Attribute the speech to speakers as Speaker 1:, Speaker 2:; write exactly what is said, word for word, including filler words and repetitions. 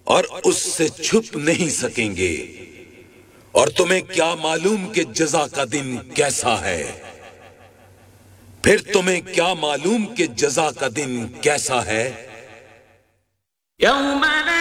Speaker 1: और उससे छुप नहीं सकेंगे। और तुम्हें क्या मालूम कि जज़ा का दिन कैसा है? फिर तुम्हें क्या मालूम कि जज़ा का दिन कैसा है?